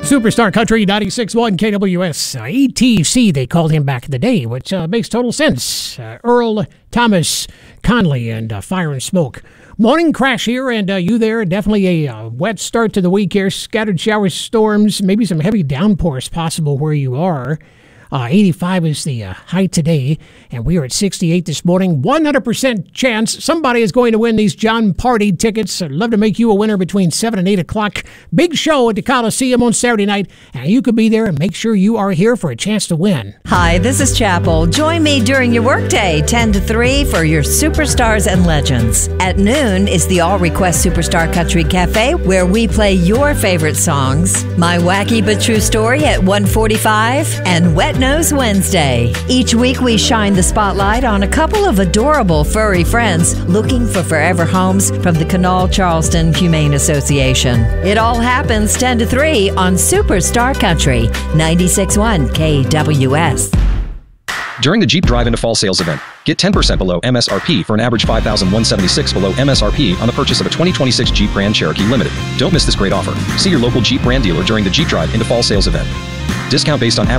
Superstar Country 96.1 KWS. ATC, they called him back in the day, which makes total sense. Earl Thomas Conley and Fire and Smoke. Morning crash here, and you there. Definitely a wet start to the week here. Scattered showers, storms, maybe some heavy downpours possible where you are. 85 is the high today, and we are at 68 this morning. 100% chance somebody is going to win these John Party tickets. I'd love to make you a winner between 7 and 8 o'clock. Big show at the Coliseum on Saturday night, and you could be there and make sure you are here for a chance to win. Hi, this is Chapel. Join me during your workday, 10 to 3, for your Superstars and Legends. At noon is the All Request Superstar Country Cafe, where we play your favorite songs. My Wacky But True Story at 1:45, and Wet Nose Wednesday. Each week we shine the spotlight on a couple of adorable furry friends looking for forever homes from the Canal Charleston Humane Association. It all happens 10 to 3 on Superstar Country 96.1 KWS. During the Jeep Drive into Fall sales event, get 10% below MSRP for an average $5,176 below MSRP on the purchase of a 2026 Jeep Grand Cherokee Limited. Don't miss this great offer. See your local Jeep brand dealer during the Jeep Drive into Fall sales event. Discount based on average